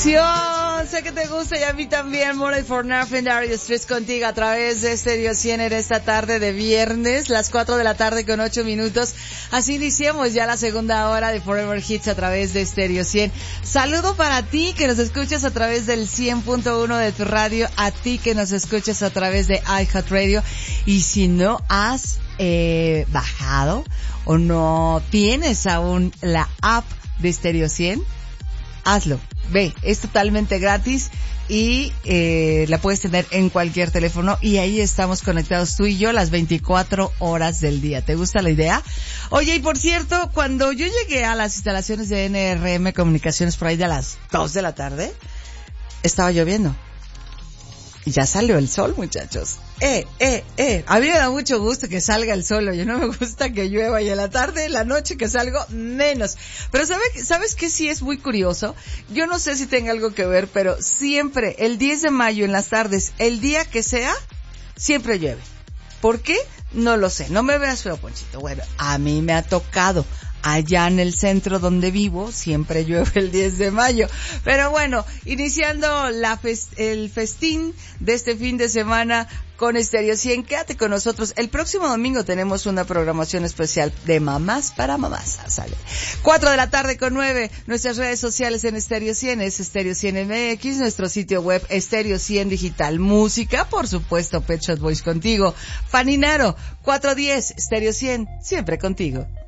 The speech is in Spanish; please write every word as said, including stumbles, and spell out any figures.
canción. Sé que te gusta y a mí también. More for Nothing, Dire Straits contigo a través de Stereo cien en esta tarde de viernes, las cuatro de la tarde con ocho minutos. Así iniciamos ya la segunda hora de Forever Hits a través de Stereo cien. Saludo para ti que nos escuchas a través del cien punto uno de tu radio, a ti que nos escuchas a través de iHeartRadio. Y si no has eh, bajado o no tienes aún la app de Stereo cien, hazlo. Ve, es totalmente gratis y eh, la puedes tener en cualquier teléfono y ahí estamos conectados tú y yo las veinticuatro horas del día. ¿Te gusta la idea? Oye, y por cierto, cuando yo llegué a las instalaciones de N R M Comunicaciones por ahí de las dos de la tarde, estaba lloviendo. Y ya salió el sol, muchachos. Eh, eh, eh. A mí me da mucho gusto que salga el sol. Oye, no me gusta que llueva y en la tarde, en la noche que salgo, menos. Pero ¿sabes, ¿sabes qué sí es muy curioso? Yo no sé si tenga algo que ver, pero siempre, el diez de mayo en las tardes, el día que sea, siempre llueve. ¿Por qué? No lo sé. No me veas feo, Ponchito. Bueno, a mí me ha tocado. Allá en el centro donde vivo siempre llueve el diez de mayo. Pero bueno, iniciando la fest- el festín de este fin de semana con Stereo cien. Quédate con nosotros. El próximo domingo tenemos una programación especial de mamás para mamás. Sale. Cuatro de la tarde con nueve. Nuestras redes sociales en Stereo cien es Stereo cien M X. Nuestro sitio web Stereo cien Digital. Música, por supuesto, Pet Shop Boys contigo. Faninaro, cuatro diez, Stereo cien, siempre contigo.